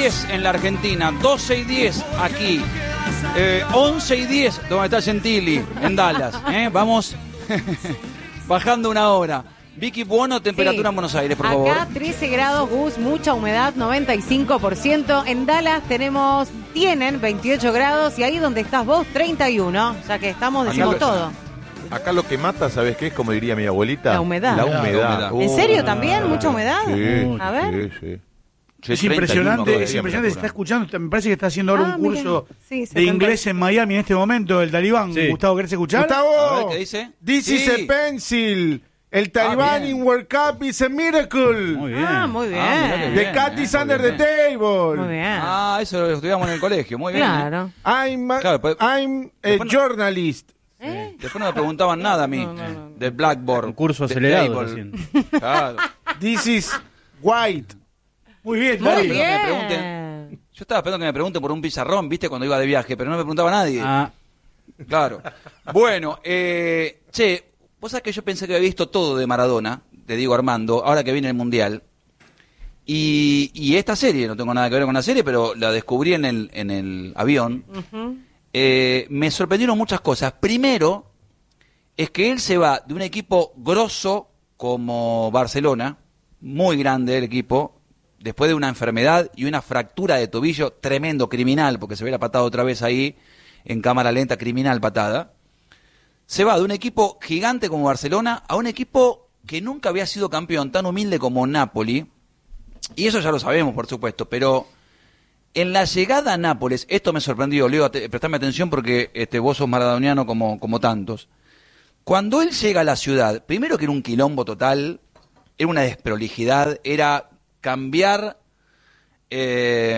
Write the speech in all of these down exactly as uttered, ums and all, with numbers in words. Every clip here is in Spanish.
diez en la Argentina, doce y diez aquí, eh, once y diez donde está Gentili, en Dallas. ¿eh? Vamos bajando una hora. Vicky Buono, temperatura sí. en Buenos Aires, por Acá, favor. Acá trece grados, Gus, mucha humedad, noventa y cinco por ciento. En Dallas tenemos, tienen veintiocho grados y ahí donde estás vos, treinta y uno. Ya que estamos, decimos acá, todo. Acá lo que mata, ¿sabes qué es? Como diría mi abuelita. La humedad. La humedad. ¿En serio también? Uh, ¿Mucha humedad? Sí, A ver. sí, sí. Es impresionante, es impresionante, se está escuchando, me parece que está haciendo ahora ah, un curso sí, de inglés en Miami en este momento, el talibán. Sí. Gustavo, ¿querés escuchar? Gustavo, ¿qué dice? This sí. is a pencil. El talibán ah, in World Cup is a miracle. Muy bien. Ah, muy bien. Ah, the cat is eh, under the table. Muy bien. Ah, eso lo estudiamos en el colegio, muy bien. Claro. I'm, claro, pues, I'm a después journalist. ¿Eh? Después no me preguntaban nada a mí, no, no, no. del Blackboard. Un curso acelerado. Claro. This is white. Muy bien, muy David. bien. Me pregunten, yo estaba esperando que me pregunten por un pizarrón, viste, cuando iba de viaje, pero no me preguntaba nadie. Ah. Claro. Bueno, eh, che, vos sabés que yo pensé que había visto todo de Maradona, te digo Armando, ahora que viene el Mundial. Y, y esta serie, no tengo nada que ver con la serie, pero la descubrí en el, en el avión. Uh-huh. eh, me sorprendieron muchas cosas. Primero, es que él se va de un equipo grosso como Barcelona, muy grande el equipo, después de una enfermedad y una fractura de tobillo tremendo, criminal, porque se ve la patada otra vez ahí, en cámara lenta, criminal patada. Se va de un equipo gigante como Barcelona a un equipo que nunca había sido campeón, tan humilde como Napoli, y eso ya lo sabemos, por supuesto, pero en la llegada a Nápoles, esto me sorprendió, Leo, prestame atención porque este, vos sos maradoniano como, como tantos. Cuando él llega a la ciudad, primero que era un quilombo total, era una desprolijidad, era cambiar eh,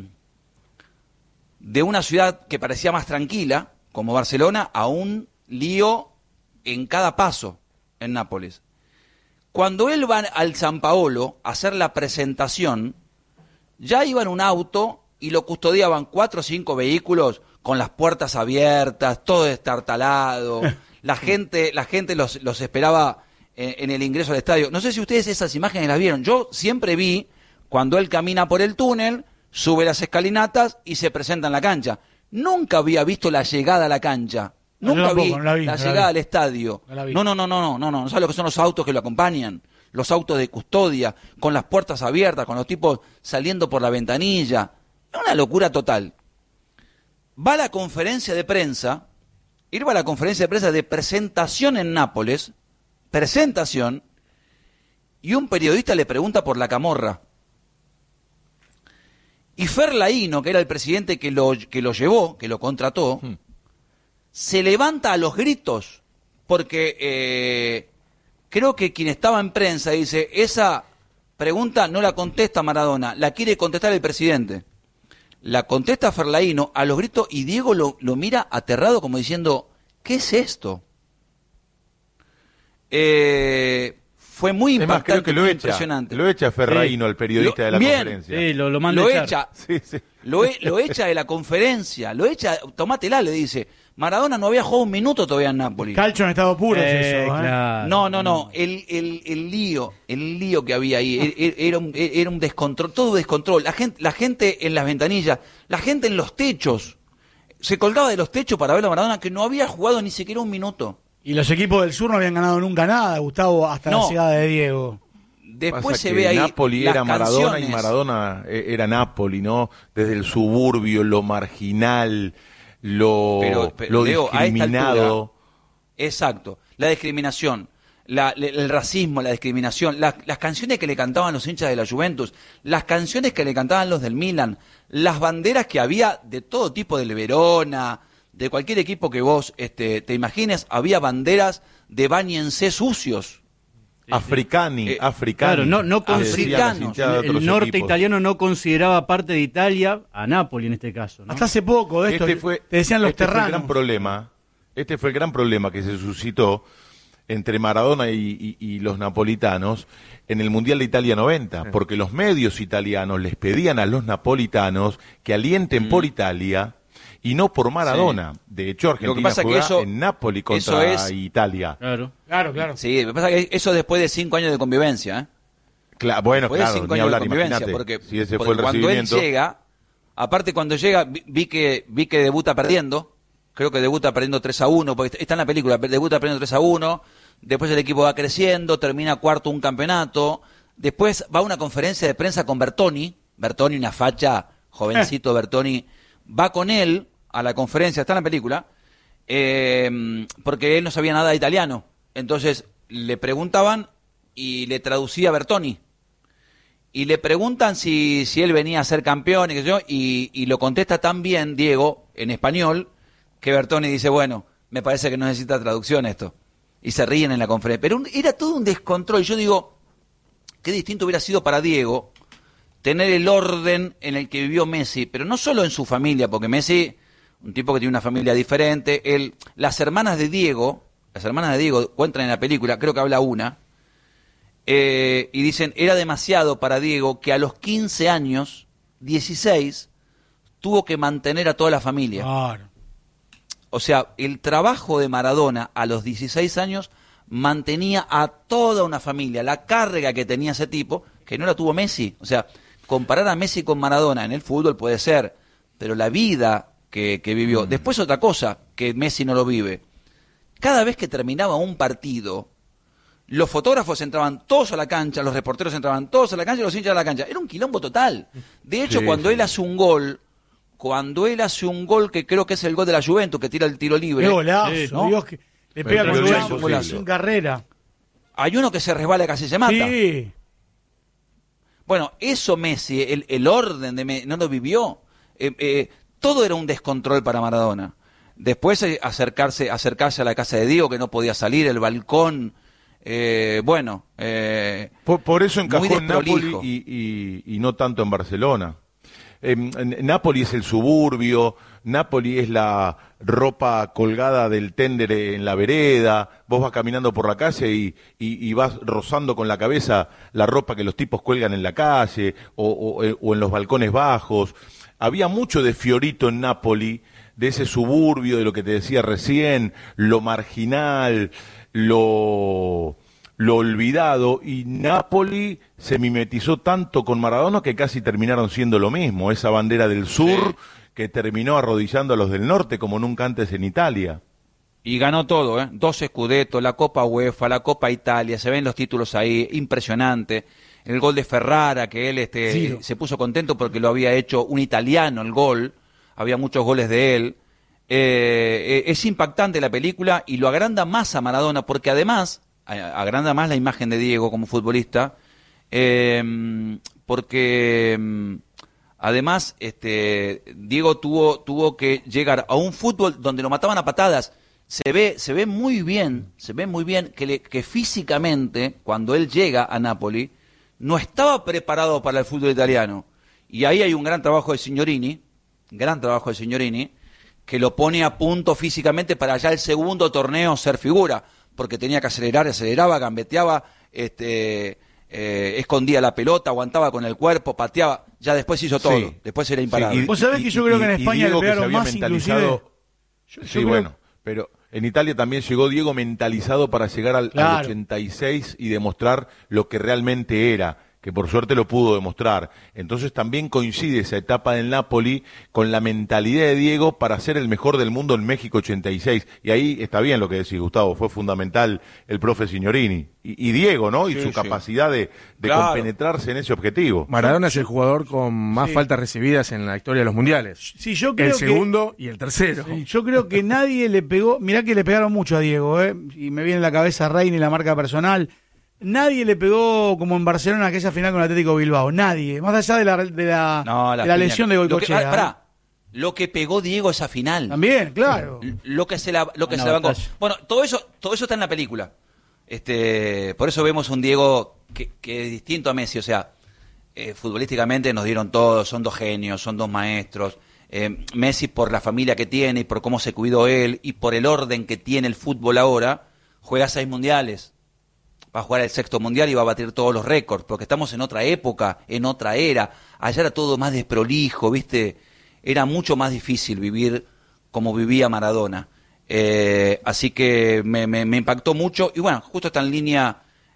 de una ciudad que parecía más tranquila, como Barcelona, a un lío en cada paso en Nápoles. Cuando él va al San Paolo a hacer la presentación, ya iba en un auto y lo custodiaban cuatro o cinco vehículos con las puertas abiertas, todo destartalado, la gente, la gente los, los esperaba en, en el ingreso al estadio. No sé si ustedes esas imágenes las vieron. Yo siempre vi cuando él camina por el túnel, sube las escalinatas y se presenta en la cancha. Nunca había visto la llegada a la cancha. Nunca no, vi, no la vi la no llegada la vi. al estadio. No, no, no, no, no, no, no, no sabes lo que son los autos que lo acompañan, los autos de custodia, con las puertas abiertas, con los tipos saliendo por la ventanilla. Es una locura total. Va a la conferencia de prensa, ir a la conferencia de prensa de presentación en Nápoles, presentación, y un periodista le pregunta por la camorra. Y Ferlaino, que era el presidente que lo, que lo llevó, que lo contrató, hmm. se levanta a los gritos, porque eh, creo que quien estaba en prensa dice, esa pregunta no la contesta Maradona, la quiere contestar el presidente. La contesta Ferlaino a los gritos y Diego lo, lo mira aterrado como diciendo, ¿qué es esto? Eh, fue muy impactante, es más, creo que lo echa, impresionante. Lo echa Ferraino, sí. el periodista lo, de la bien, conferencia. Sí, lo, lo manda lo echar. echa, sí, sí. Lo, e, lo echa de la conferencia, lo echa, tomátela, le dice. Maradona no había jugado un minuto todavía en Nápoles. Calcio en estado puro eh, es eso. ¿eh? Claro. No, no, no. El, el, el lío, el lío que había ahí, era, era, un, era un descontrol, todo descontrol. La gente, la gente en las ventanillas, la gente en los techos. Se colgaba de los techos para ver a Maradona que no había jugado ni siquiera un minuto. Y los equipos del sur no habían ganado nunca nada, Gustavo, hasta no. la llegada de Diego. Después Pasa se que ve ahí Napoli las era Maradona canciones. Y Maradona era Napoli, ¿no? Desde el suburbio, lo marginal, lo, pero, pero, lo Leo, discriminado. Altura, exacto, la discriminación, la, el racismo, la discriminación, la, las canciones que le cantaban los hinchas de la Juventus, las canciones que le cantaban los del Milan, las banderas que había de todo tipo del Verona, de cualquier equipo que vos este, te imagines, había banderas de bañense sucios. Africani, eh, africani. Claro, no, no africanos. El, el norte equipos. italiano no consideraba parte de Italia a Nápoli en este caso, ¿no? Hasta hace poco de esto, este fue, te decían los este terranos. Fue el gran problema, este fue el gran problema que se suscitó entre Maradona y, y, y los napolitanos en el Mundial de Italia noventa, porque los medios italianos les pedían a los napolitanos que alienten mm. por Italia y no por Maradona. Sí. De hecho, Argentina juega eso, en Nápoles contra es, Italia. Claro, claro, claro. Sí, me pasa que eso después de cinco años de convivencia, ¿eh? Claro, bueno, Después de claro, cinco ni años de hablar, convivencia, imagínate. porque, Si ese porque fue el cuando él recibimiento. llega, aparte cuando llega, vi, vi que vi que debuta perdiendo, creo que debuta perdiendo tres a uno, porque está en la película, debuta perdiendo tres a uno, después el equipo va creciendo, termina cuarto un campeonato, después va a una conferencia de prensa con Bertoni, Bertoni, una facha, jovencito eh. Bertoni, va con él a la conferencia, está en la película, eh, porque él no sabía nada de italiano, entonces le preguntaban y le traducía a Bertoni. Y le preguntan si, si él venía a ser campeón y qué sé yo, y, y lo contesta tan bien Diego, en español, que Bertoni dice, bueno, me parece que no necesita traducción esto. Y se ríen en la conferencia. Pero un, era todo un descontrol. Yo digo, qué distinto hubiera sido para Diego tener el orden en el que vivió Messi, pero no solo en su familia, porque Messi, un tipo que tiene una familia diferente, él, las hermanas de Diego, las hermanas de Diego cuentan en la película, creo que habla una, Eh, y dicen, era demasiado para Diego que a los quince años, dieciséis, tuvo que mantener a toda la familia. Claro. O sea, el trabajo de Maradona a los dieciséis años mantenía a toda una familia. La carga que tenía ese tipo, que no la tuvo Messi. O sea, comparar a Messi con Maradona en el fútbol puede ser, pero la vida que, que vivió. Mm. Después otra cosa, que Messi no lo vive. Cada vez que terminaba un partido, los fotógrafos entraban todos a la cancha, los reporteros entraban todos a la cancha y los hinchas a la cancha. Era un quilombo total. De hecho, sí, cuando sí. él hace un gol, cuando él hace un gol que creo que es el gol de la Juventus, que tira el tiro libre. ¡Qué golazo! ¿No? Dios, que le pega con golazo, golazo. En carrera. Hay uno que se resbala y casi se mata. Sí. Bueno, eso Messi, el, el orden de Messi, no lo vivió. Eh, eh, todo era un descontrol para Maradona. Después eh, acercarse, acercarse a la casa de Diego, que no podía salir, el balcón... Eh, bueno, eh, por, por eso encajó en Nápoli y, y, y no tanto en Barcelona. Eh, Nápoli es el suburbio, Nápoli es la ropa colgada del ténder en la vereda, vos vas caminando por la calle y, y, y vas rozando con la cabeza la ropa que los tipos cuelgan en la calle o, o, o en los balcones bajos. Había mucho de Fiorito en Nápoli, de ese suburbio, de lo que te decía recién, lo marginal, lo, lo olvidado, y Nápoli se mimetizó tanto con Maradona que casi terminaron siendo lo mismo, esa bandera del sur sí. que terminó arrodillando a los del norte como nunca antes en Italia. Y ganó todo, ¿eh? Dos Scudetto, la Copa UEFA, la Copa Italia, se ven los títulos ahí, impresionante. El gol de Ferrara, que él este, sí. se puso contento porque lo había hecho un italiano el gol, había muchos goles de él. Eh, es impactante la película y lo agranda más a Maradona porque además agranda más la imagen de Diego como futbolista eh, porque además este Diego tuvo tuvo que llegar a un fútbol donde lo mataban a patadas. Se ve se ve muy bien se ve muy bien que, le, que físicamente cuando él llega a Nápoli no estaba preparado para el fútbol italiano, y ahí hay un gran trabajo de Signorini gran trabajo de Signorini que lo pone a punto físicamente para ya el segundo torneo ser figura, porque tenía que acelerar, aceleraba, gambeteaba, este, eh, escondía la pelota, aguantaba con el cuerpo, pateaba, ya después hizo todo, sí, después era imparable. Sí, y, Vos sabés y, que yo creo que en España le pegaron más inclusive... Yo, yo sí, creo... bueno, pero en Italia también llegó Diego mentalizado para llegar al, claro. al ochenta y seis y demostrar lo que realmente era, que por suerte lo pudo demostrar. Entonces también coincide esa etapa del Napoli con la mentalidad de Diego para ser el mejor del mundo en México ochenta y seis. Y ahí está bien lo que decís, Gustavo, fue fundamental el profe Signorini. Y, y Diego, ¿no? Y sí, su sí. capacidad de, de claro. compenetrarse en ese objetivo. Maradona es el jugador con más sí. faltas recibidas en la historia de los mundiales. Sí, yo creo el segundo que, y el tercero. Sí, yo creo que nadie le pegó, mirá que le pegaron mucho a Diego, ¿eh? Y me viene en la cabeza Reina y la marca personal. Nadie le pegó como en Barcelona aquella final con el Atlético Bilbao. Nadie. Más allá de la, de la, no, la, de la lesión de Goicoechea. Lo que, pará, lo que pegó Diego esa final. También, claro. Lo que se la, lo que no, se la bancó. Bueno, todo eso, todo eso está en la película. Este, por eso vemos un Diego que, que es distinto a Messi. O sea, eh, futbolísticamente nos dieron todo. Son dos genios, son dos maestros. Eh, Messi por la familia que tiene y por cómo se cuidó él y por el orden que tiene el fútbol ahora, juega seis mundiales. Va a jugar el sexto mundial y va a batir todos los récords, porque estamos en otra época, en otra era. Allá era todo más desprolijo, ¿viste? Era mucho más difícil vivir como vivía Maradona. Eh, así que me, me, me impactó mucho. Y bueno, justo está en línea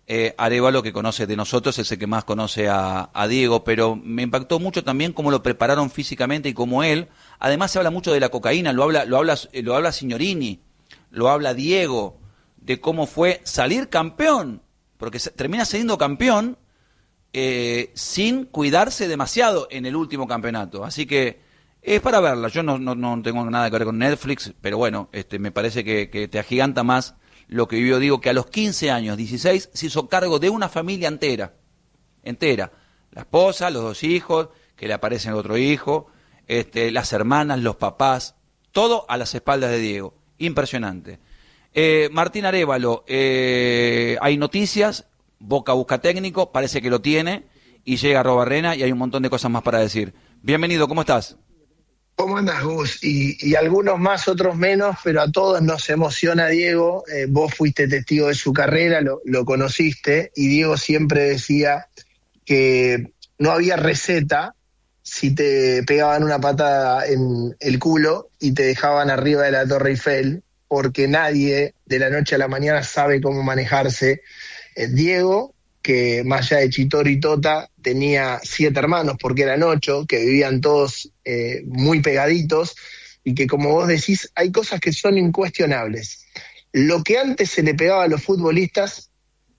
Eh, Arévalo, que conoce de nosotros, es el que más conoce a, a Diego, pero me impactó mucho también cómo lo prepararon físicamente y cómo él, además se habla mucho de la cocaína, lo habla, lo habla, lo habla Signorini, lo habla Diego, de cómo fue salir campeón, porque se, termina siendo campeón eh, sin cuidarse demasiado en el último campeonato, así que es para verla. Yo no, no, no tengo nada que ver con Netflix, pero bueno, este, me parece que, que te agiganta más lo que vivió Diego, que a los quince años, dieciséis, se hizo cargo de una familia entera, entera. La esposa, los dos hijos, que le aparece el otro hijo, este, las hermanas, los papás, todo a las espaldas de Diego. Impresionante. Eh, Martín Arévalo, eh, hay noticias, Boca busca técnico, parece que lo tiene, y llega Arrobarrena y hay un montón de cosas más para decir. Bienvenido, ¿cómo estás? ¿Cómo andás, Gus? Y, y algunos más, otros menos, pero a todos nos emociona Diego. Eh, vos fuiste testigo de su carrera, lo, lo conociste, y Diego siempre decía que no había receta si te pegaban una patada en el culo y te dejaban arriba de la Torre Eiffel, porque nadie de la noche a la mañana sabe cómo manejarse. Eh, Diego, que más allá de Chitoro y Tota, tenía siete hermanos, porque eran ocho, que vivían todos eh, muy pegaditos, y que, como vos decís, hay cosas que son incuestionables. Lo que antes se le pegaba a los futbolistas,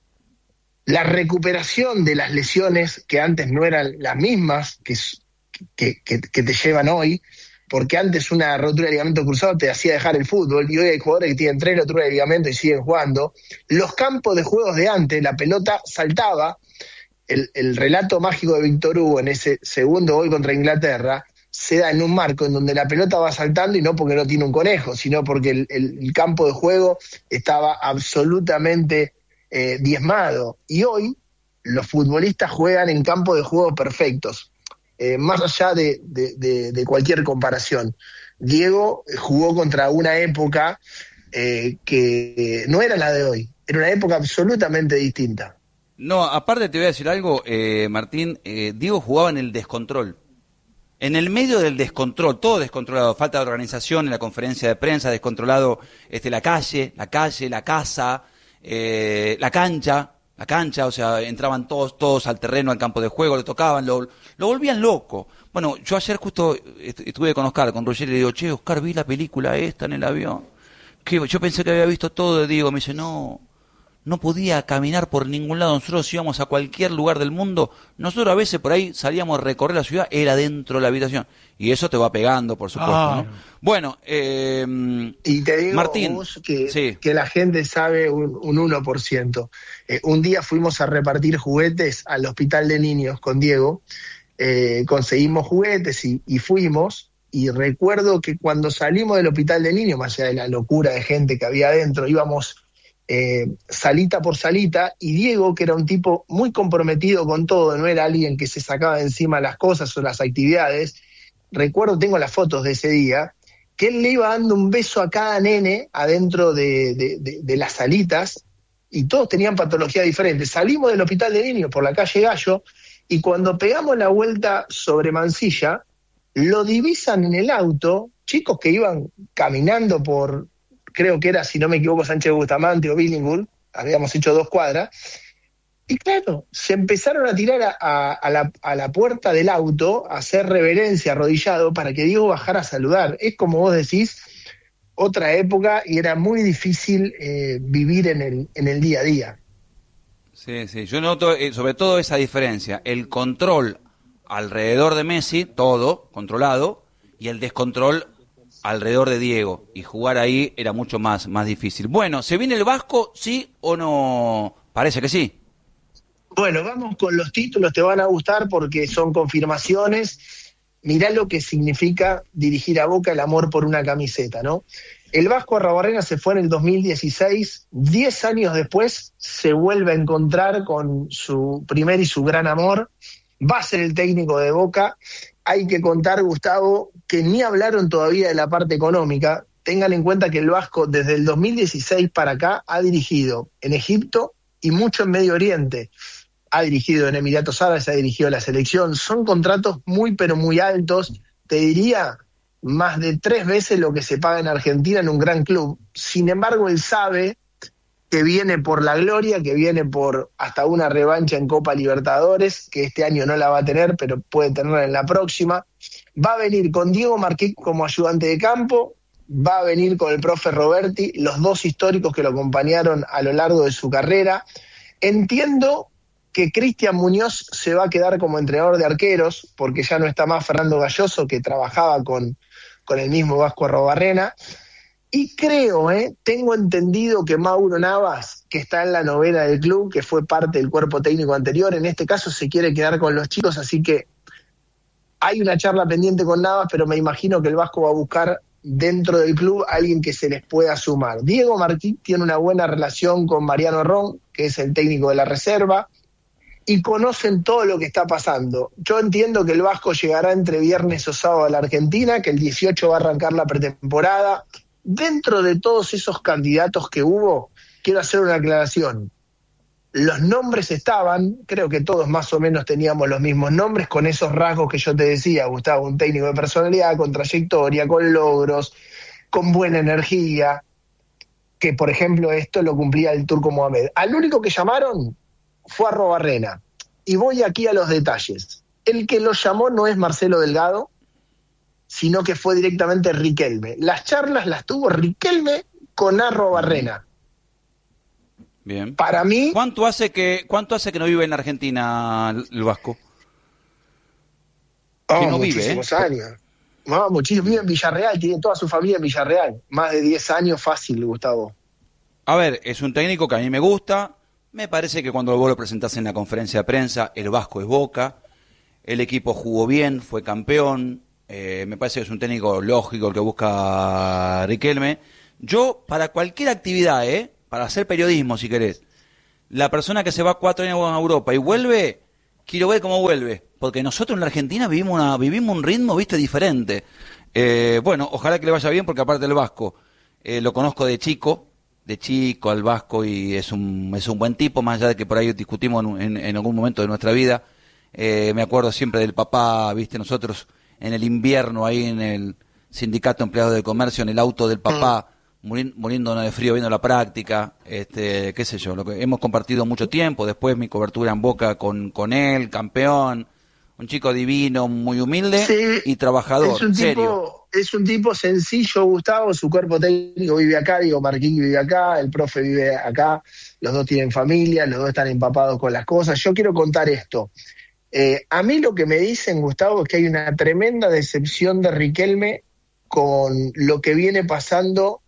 la recuperación de las lesiones, que antes no eran las mismas que, que, que, que te llevan hoy, porque antes una rotura de ligamento cruzado te hacía dejar el fútbol, y hoy hay jugadores que tienen tres roturas de ligamento y siguen jugando. Los campos de juegos de antes, la pelota saltaba, el, el relato mágico de Víctor Hugo en ese segundo gol contra Inglaterra se da en un marco en donde la pelota va saltando, y no porque no tiene un conejo, sino porque el, el, el campo de juego estaba absolutamente eh, diezmado. Y hoy los futbolistas juegan en campos de juego perfectos. Eh, más allá de, de, de, de cualquier comparación. Diego jugó contra una época eh, que no era la de hoy, era una época absolutamente distinta. No, aparte te voy a decir algo, eh, Martín, eh, Diego jugaba en el descontrol, en el medio del descontrol, todo descontrolado, falta de organización en la conferencia de prensa, descontrolado este, la calle, la calle, la casa, eh, la cancha, la cancha, o sea, entraban todos todos al terreno, al campo de juego, le tocaban, lo, lo volvían loco. Bueno, yo ayer justo estuve con Oscar, con Roger, y le digo, che, Oscar, vi la película esta en el avión. Que yo pensé que había visto todo de Diego. Me dice, no, no podía caminar por ningún lado. Nosotros íbamos a cualquier lugar del mundo. Nosotros a veces por ahí salíamos a recorrer la ciudad, era dentro de la habitación. Y eso te va pegando, por supuesto, ah. ¿no? Bueno, eh, y te digo, Martín, vos, que, sí. que la gente sabe un, un uno por ciento. Eh, un día fuimos a repartir juguetes al hospital de niños con Diego, eh, conseguimos juguetes y, y fuimos, y recuerdo que cuando salimos del hospital de niños, más allá de la locura de gente que había adentro, íbamos eh, salita por salita, y Diego, que era un tipo muy comprometido con todo, no era alguien que se sacaba de encima las cosas o las actividades. Recuerdo, tengo las fotos de ese día, que él le iba dando un beso a cada nene adentro de, de, de, de las salitas, y todos tenían patologías diferentes. Salimos del hospital de niños por la calle Gallo, y cuando pegamos la vuelta sobre Mansilla, lo divisan en el auto, chicos que iban caminando por, creo que era, si no me equivoco, Sánchez Bustamante o Billingham, habíamos hecho dos cuadras, y claro, se empezaron a tirar a, a, a, la, a la puerta del auto, a hacer reverencia, arrodillado, para que Diego bajara a saludar. Es como vos decís, otra época, y era muy difícil eh, vivir en el, en el día a día. Sí, sí, yo noto eh, sobre todo esa diferencia, el control alrededor de Messi, todo controlado, y el descontrol alrededor de Diego, y jugar ahí era mucho más, más difícil. Bueno, ¿se viene el Vasco, sí o no? Parece que sí. Bueno, vamos con los títulos, te van a gustar porque son confirmaciones. Mirá lo que significa dirigir a Boca, el amor por una camiseta, ¿no? El Vasco Arrobarrena se fue en el dos mil dieciséis, diez años después se vuelve a encontrar con su primer y su gran amor, va a ser el técnico de Boca. Hay que contar, Gustavo, que ni hablaron todavía de la parte económica. Tengan en cuenta que el Vasco desde el dos mil dieciséis para acá ha dirigido en Egipto y mucho en Medio Oriente. Ha dirigido en Emiratos Árabes, ha dirigido la selección. Son contratos muy pero muy altos, te diría más de tres veces lo que se paga en Argentina en un gran club. Sin embargo, él sabe que viene por la gloria, que viene por hasta una revancha en Copa Libertadores, que este año no la va a tener, pero puede tenerla en la próxima. Va a venir con Diego Marquín como ayudante de campo, va a venir con el profe Roberti, los dos históricos que lo acompañaron a lo largo de su carrera. Entiendo que Cristian Muñoz se va a quedar como entrenador de arqueros, porque ya no está más Fernando Galloso, que trabajaba con, con el mismo Vasco Arrobarrena. Y creo, eh, tengo entendido que Mauro Navas, que está en la novena del club, que fue parte del cuerpo técnico anterior, en este caso se quiere quedar con los chicos, así que hay una charla pendiente con Navas, pero me imagino que el Vasco va a buscar dentro del club a alguien que se les pueda sumar. Diego Martín tiene una buena relación con Mariano Ron, que es el técnico de la reserva, y conocen todo lo que está pasando. Yo entiendo que el Vasco llegará entre viernes o sábado a la Argentina, que el dieciocho va a arrancar la pretemporada. Dentro de todos esos candidatos que hubo, quiero hacer una aclaración. Los nombres estaban, creo que todos más o menos teníamos los mismos nombres, con esos rasgos que yo te decía, Gustavo, un técnico de personalidad, con trayectoria, con logros, con buena energía, que por ejemplo esto lo cumplía el Turco Mohamed. Al único que llamaron fue a Arrobarrena. Y voy aquí a los detalles. El que lo llamó no es Marcelo Delgado, sino que fue directamente Riquelme. Las charlas las tuvo Riquelme con Arrobarrena. Bien. Para mí... ¿Cuánto hace que cuánto hace que no vive en Argentina el Vasco? Oh, que no muchísimos vive, ¿eh? años. No, muchísimo. Vive en Villarreal, tiene toda su familia en Villarreal. Más de diez años fácil, Gustavo. A ver, es un técnico que a mí me gusta. Me parece que cuando vos lo presentás en la conferencia de prensa, el Vasco es Boca. El equipo jugó bien, fue campeón. Eh, me parece que es un técnico lógico el que busca Riquelme. Yo, para cualquier actividad, ¿eh? para hacer periodismo, si querés, la persona que se va cuatro años a Europa y vuelve, quiero ver cómo vuelve. Porque nosotros en la Argentina vivimos una, vivimos un ritmo, viste, diferente. Eh, bueno, ojalá que le vaya bien, porque aparte del Vasco, eh, lo conozco de chico, de chico al Vasco, y es un, es un buen tipo, más allá de que por ahí discutimos en, en, en algún momento de nuestra vida. Eh, me acuerdo siempre del papá, viste, nosotros en el invierno ahí en el sindicato de empleados de comercio, en el auto del papá, muri, muriéndonos de frío viendo la práctica, este, qué sé yo, lo que hemos compartido mucho tiempo. Después mi cobertura en Boca con, con él, campeón, un chico divino, muy humilde, sí, y trabajador, es un serio. Tipo, es un tipo sencillo, Gustavo, su cuerpo técnico vive acá, digo, Marquín vive acá, el profe vive acá, los dos tienen familia, los dos están empapados con las cosas. Yo quiero contar esto. Eh, a mí lo que me dicen, Gustavo, es que hay una tremenda decepción de Riquelme con lo que viene pasando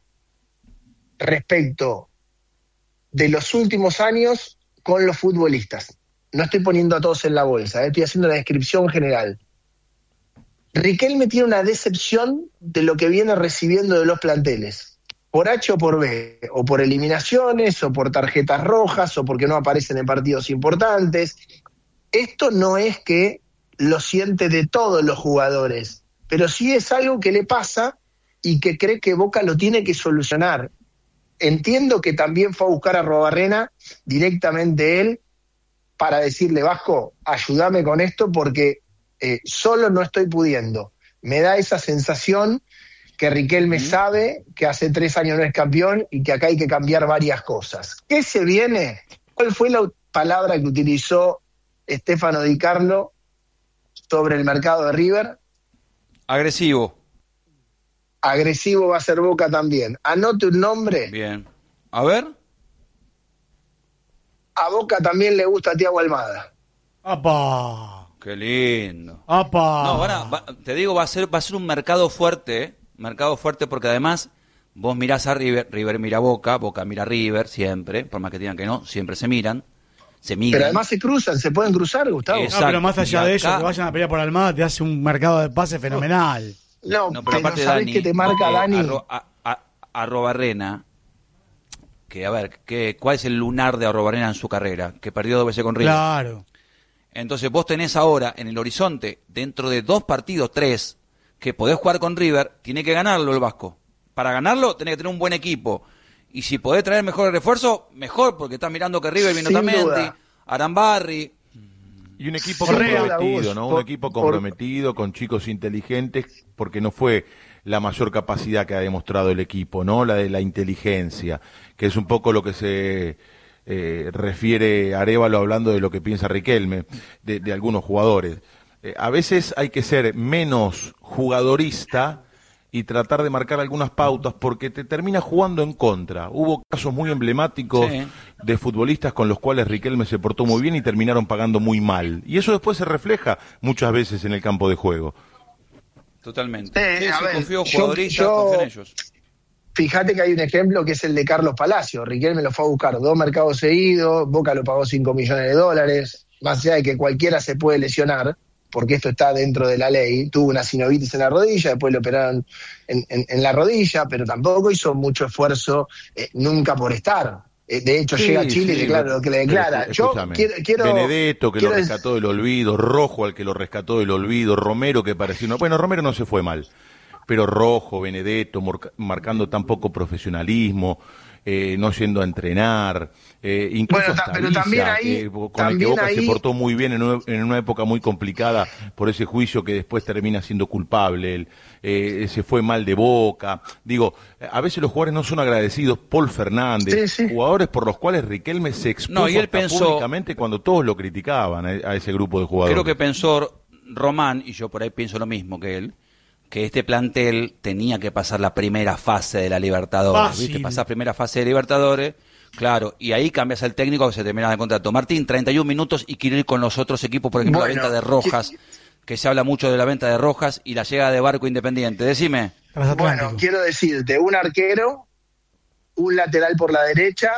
respecto de los últimos años con los futbolistas. No estoy poniendo a todos en la bolsa, eh, estoy haciendo una descripción general. Riquelme tiene una decepción de lo que viene recibiendo de los planteles, por H o por B, o por eliminaciones, o por tarjetas rojas, o porque no aparecen en partidos importantes. Esto no es que lo siente de todos los jugadores, pero sí es algo que le pasa y que cree que Boca lo tiene que solucionar. Entiendo que también fue a buscar a Arrobarrena directamente él para decirle, Vasco, ayúdame con esto porque eh, solo no estoy pudiendo. Me da esa sensación que Riquelme mm. sabe que hace tres años no es campeón y que acá hay que cambiar varias cosas. ¿Qué se viene? ¿Cuál fue la palabra que utilizó Stefano Di Carlo sobre el mercado de River? Agresivo. Agresivo va a ser Boca también. Anote un nombre. Bien. A ver. A Boca también le gusta a Thiago Almada. ¡Apa! Qué lindo. ¡Apa! No, van a, va, te digo, va a ser va a ser un mercado fuerte, ¿eh? Mercado fuerte porque además vos mirás a River, River mira a Boca, Boca mira a River siempre, por más que digan que no, siempre se miran. Se miran. Pero además se cruzan, se pueden cruzar, Gustavo. Exacto. No, pero más allá de eso, que vayan a pelear por Almada te hace un mercado de pase fenomenal. No, no pero aparte ¿sabés Dani, qué te marca, eh, Dani? Arro, a, a, Arrobarrena, que a ver, que, ¿cuál es el lunar de Arrobarrena en su carrera? Que perdió dos veces con River. Claro. Entonces vos tenés ahora en el horizonte, dentro de dos partidos, tres, que podés jugar con River, tiene que ganarlo el Vasco. Para ganarlo tenés que tener un buen equipo. Y si podés traer mejores refuerzos, mejor, porque estás mirando que River vino también, Arambarri. Y un equipo Correa, comprometido, ¿no? por, un equipo comprometido, por, con chicos inteligentes, porque no fue la mayor capacidad que ha demostrado el equipo, ¿no? La de la inteligencia, que es un poco lo que se eh, refiere Arévalo hablando de lo que piensa Riquelme, de, de algunos jugadores. Eh, a veces hay que ser menos jugadorista y tratar de marcar algunas pautas porque te termina jugando en contra. Hubo casos muy emblemáticos sí. de futbolistas con los cuales Riquelme se portó muy bien y terminaron pagando muy mal. Y eso después se refleja muchas veces en el campo de juego. Totalmente. Eh, sí, a sí, ver, confío en yo, jugadoristas, yo, confío en ellos. Fíjate que hay un ejemplo que es el de Carlos Palacio. Riquelme lo fue a buscar dos mercados seguidos, Boca lo pagó cinco millones de dólares, más allá de que cualquiera se puede lesionar, porque esto está dentro de la ley. Tuvo una sinovitis en la rodilla, después lo operaron en, en, en la rodilla, pero tampoco hizo mucho esfuerzo, eh, nunca por estar. Eh, de hecho, sí, llega a Chile sí, y declara lo que le declara. Yo quiero, quiero, Benedetto, que quiero lo rescató del olvido, Rojo, al que lo rescató del olvido, Romero, que pareció... No, bueno, Romero no se fue mal, pero Rojo, Benedetto, marcando tan poco profesionalismo... Eh, no yendo a entrenar, eh, incluso bueno, hasta pero Visa, también ahí, que, con el que Boca ahí... se portó muy bien en una, en una época muy complicada por ese juicio que después termina siendo culpable, él, eh, se fue mal de Boca. Digo, a veces los jugadores no son agradecidos. Paul Fernández, sí, sí. jugadores por los cuales Riquelme se expuso no, y él pensó, públicamente cuando todos lo criticaban a, a ese grupo de jugadores. Creo que pensó Román, y yo por ahí pienso lo mismo que él, que este plantel tenía que pasar la primera fase de la Libertadores, Fácil. ¿viste? Pasar primera fase de Libertadores, claro, y ahí cambias al técnico que se termina el contrato. Martín, treinta y un minutos y quiere ir con los otros equipos, por ejemplo, bueno, la venta de Rojas, que se habla mucho de la venta de Rojas y la llegada de Barco Independiente. Decime. Bueno, quiero decirte, un arquero, un lateral por la derecha,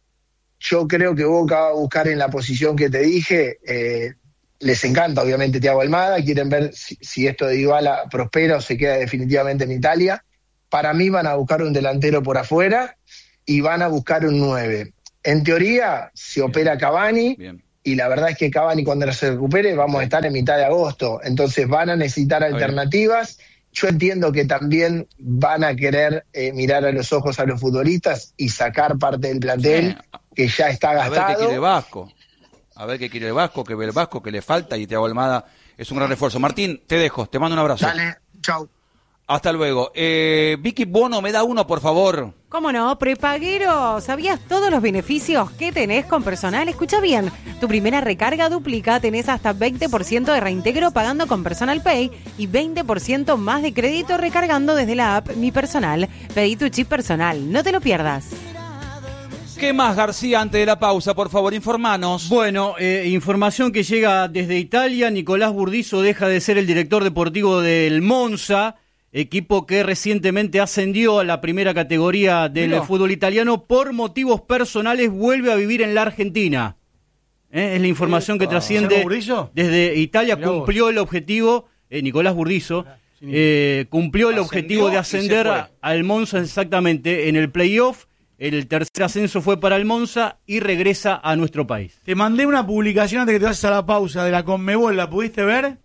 yo creo que Boca va a buscar en la posición que te dije, eh, les encanta obviamente Thiago Almada, quieren ver si, si esto de Dybala prospera o se queda definitivamente en Italia. Para mí van a buscar un delantero por afuera y van a buscar un nueve. En teoría se bien. opera Cavani bien. y la verdad es que Cavani cuando se recupere vamos sí. a estar en mitad de agosto, entonces van a necesitar Está alternativas. Bien. Yo entiendo que también van a querer eh, mirar a los ojos a los futbolistas y sacar parte del plantel sí. que ya está gastado. A ver qué quiere Vasco. A ver qué quiere el Vasco, que ve el Vasco, que le falta, y Thiago Almada es un gran refuerzo. Martín, te dejo, te mando un abrazo. Dale, chau. Hasta luego. Eh, Vicky Bono, me da uno, por favor. ¿Cómo no? Prepaguero, ¿sabías todos los beneficios que tenés con Personal? Escucha bien, tu primera recarga duplica, tenés hasta veinte por ciento de reintegro pagando con Personal Pay y veinte por ciento más de crédito recargando desde la app Mi Personal. Pedí tu chip personal, no te lo pierdas. ¿Qué más, García, antes de la pausa? Por favor, informanos. Bueno, eh, información que llega desde Italia. Nicolás Burdizo deja de ser el director deportivo del Monza, equipo que recientemente ascendió a la primera categoría del Mira. fútbol italiano. Por motivos personales vuelve a vivir en la Argentina. ¿Eh? Es la información que trasciende desde Italia. Mirá cumplió vos. el objetivo, eh, Nicolás Burdizo, eh, cumplió el objetivo de ascender al Monza exactamente en el playoff. El tercer ascenso fue para el Monza y regresa a nuestro país. Te mandé una publicación antes que te vayas a la pausa de la Conmebol, ¿la pudiste ver?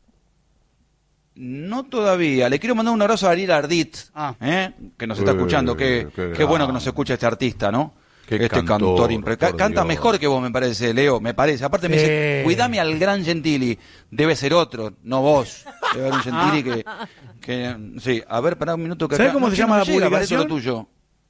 No todavía. Le quiero mandar un abrazo a Ariel Ardit, ah. ¿eh? que nos está escuchando. Qué, qué, qué bueno que nos escucha este artista, ¿no? Qué este cantor, cantor impre... Canta Dios. Mejor que vos, me parece, Leo, me parece. Aparte sí. me dice, cuidame al gran Gentili. Debe ser otro, no vos. Debe haber un Gentili que, que... Sí, a ver, pará un minuto. Que ¿Sabés acá... cómo no, se llama no la llega, publicación? Lo tuyo.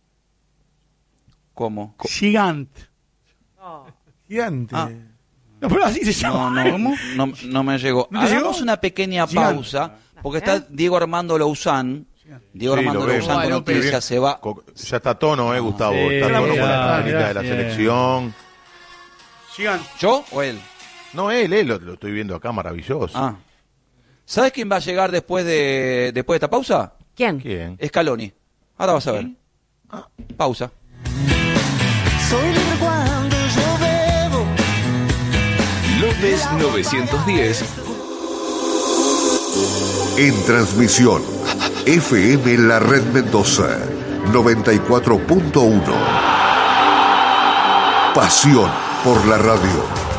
¿Cómo? Gigante. Oh. Gigante. Ah. No, pero así se llama. No, no, ¿Cómo? no, no me llegó. ¿No Hagamos llegó? una pequeña Gigante. pausa, porque está Diego Armando Louzán. Diego sí, Armando Louzán con noticias se va. Ya está a tono, ¿eh, Gustavo? Sí, está a tono con la crónica de la bien. selección. Gigante. ¿Yo o él? No, él, él lo, lo estoy viendo acá, maravilloso. Ah. ¿Sabes quién va a llegar después de después de esta pausa? ¿Quién? ¿Quién? Scaloni. Ahora vas a ver. Ah. Pausa. Soy libre cuando yo bebo. López novecientos diez. En transmisión, F M La Red Mendoza, noventa y cuatro punto uno. Pasión por la radio.